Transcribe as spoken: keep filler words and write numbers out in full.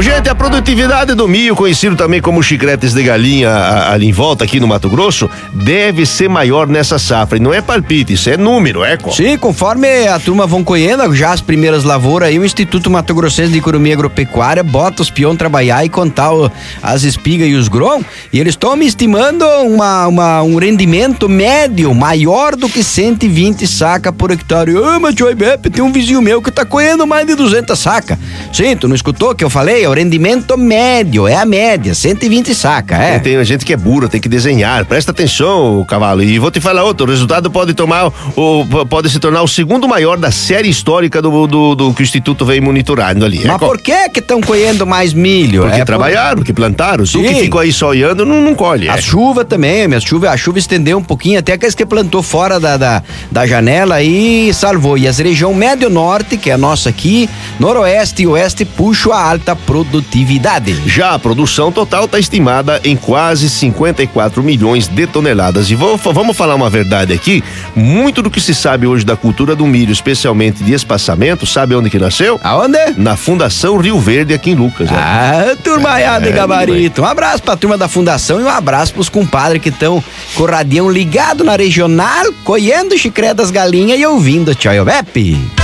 Ô, gente, a produtividade do milho, conhecido também como chicletes de galinha a, ali em volta, aqui no Mato Grosso, deve ser maior nessa safra. E não é palpite, isso é número, é? Sim, conforme a turma vão colhendo já as primeiras lavouras aí, o Instituto Mato Grossense de Economia Agropecuária bota os peões trabalhar e contar o, as espigas e os grãos, e eles estão me estimando uma, uma, um rendimento médio maior do que cento e vinte sacas por hectare. Ah, mas Joy Beppe, tem um vizinho meu que tá colhendo mais de duzentas sacas. Sim, tu não escutou o que eu falei? É o rendimento médio, é a média, cento e vinte sacas, é. Tem, tem gente que é burra, tem que desenhar, presta atenção, cavalo, e vou te falar outro, o resultado pode tomar, o, pode se tornar o segundo maior da série histórica do, do, do que o Instituto vem monitorando ali. Mas é, por que que estão colhendo mais milho? Porque é trabalharam, porque plantaram, tu que ficou aí só olhando, não, não colhe. A é. chuva também, minha chuva, a chuva estendeu um pouquinho, até aqueles que plantou fora da, da, da janela e salvou. E as regiões médio-norte, que é a nossa aqui, noroeste e oeste, puxam a alta produtividade. Já a produção total está estimada em quase cinquenta e quatro milhões de toneladas. E vou, vamos falar uma verdade aqui, muito do que se sabe hoje da cultura do milho, especialmente de espaçamento, sabe onde que nasceu? Aonde? Na Fundação Rio Verde, aqui em Lucas. É. Ah, turmaiada de gabarito. Um abraço pra turma da Fundação e um abraço pros compadres que estão com o radião ligado na regional, colhendo chicré das galinhas e ouvindo Tchau Beppe.